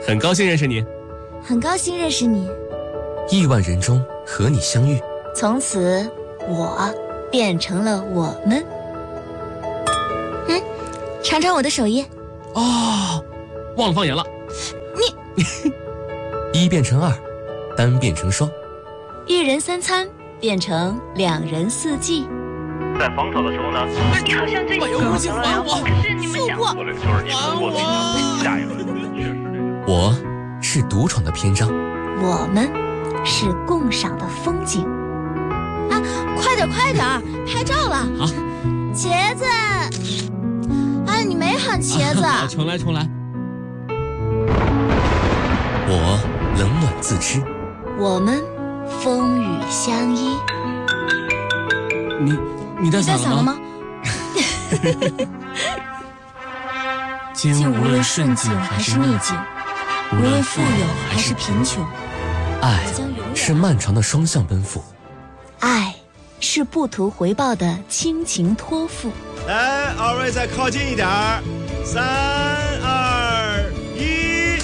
很高兴认识你。 很高兴认识你。 亿万人中和你相遇， 从此我变成了我们。尝尝我的手艺。 哦，忘了放盐了。 你一变成二，单变成双， 一人三餐变成两人四季。 在防守的时候呢， 你好像最近不行，还我！ 可是你们想策略就是你通过下一轮确实这个。 我是独闯的篇章， 我们是共赏的风景。啊，快点，拍照了！ 好， 茄子。哎，你没喊茄子。 重来。 我冷暖自知， 我们风雨相依。 你带伞了吗？ 今无论顺境还是逆境，无论富有还是贫穷， 爱是漫长的双向奔赴， 爱是不图回报的亲情托付。 来，二位再靠近一点儿，3、2、1。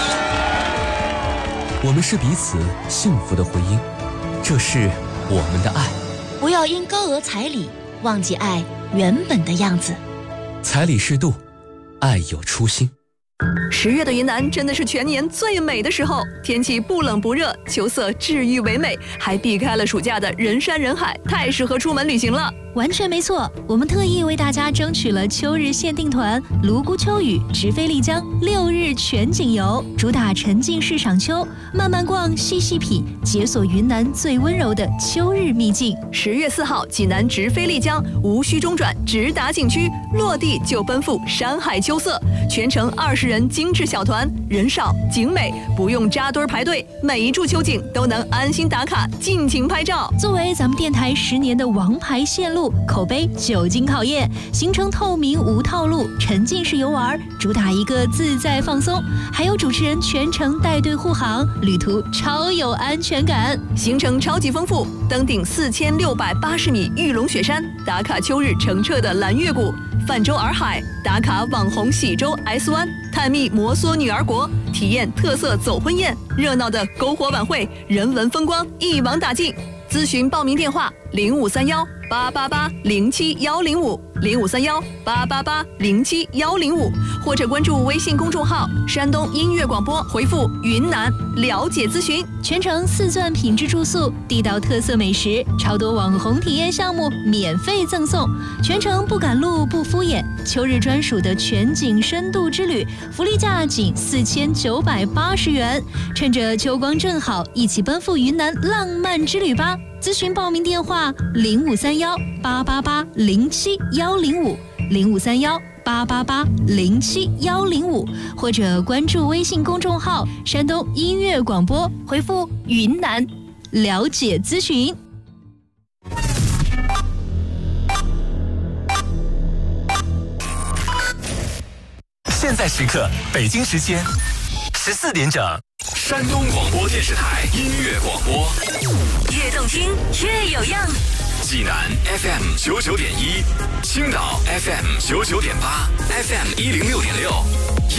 我们是彼此幸福的回音，这是我们的爱。 不要因高额彩礼忘记爱原本的样子。 彩礼适度，爱有初心。 10月的云南真的是全年最美的时候，天气不冷不热，秋色治愈唯美，还避开了暑假的人山人海，太适合出门旅行了。 完全没错，我们特意为大家争取了秋日限定团泸沽秋雨直飞丽江6日全景游，主打沉浸式赏秋，慢慢逛，细细品，解锁云南最温柔的秋日秘境。 10月4号，济南直飞丽江，无需中转，直达景区，落地就奔赴山海秋色，全程20人精致小团，人少景美，不用扎堆排队，每一处秋景都能安心打卡，尽情拍照。 作为咱们电台10年的王牌线路，口碑久经考验，行程透明无套路，沉浸式游玩，主打一个自在放松，还有主持人全程带队护航，旅途超有安全感。 行程超级丰富，登顶4680米玉龙雪山，打卡秋日澄澈的蓝月谷，泛舟洱海，打卡网红喜洲 S 湾，探秘摩梭女儿国，体验特色走婚宴，热闹的篝火晚会，人文风光一网打尽。咨询报名电话0531880105053188071055，或者关注微信公众号山东音乐广播，回复云南了解咨询。 全程4钻品质住宿，地道特色美食，超多网红体验项目免费赠送，全程不赶路不敷衍，秋日专属的全景深度之旅，福利价仅4980元，趁着秋光正好，一起奔赴云南浪漫之旅吧。咨询报名电话0531880105053188071055，或者关注微信公众号山东音乐广播，回复云南了解咨询。 现在时刻，北京时间14点整，山东广播电视台音乐广播， 越动听越有样。 济南 FM 99.1，青岛 FM 99.8，FM 106.6。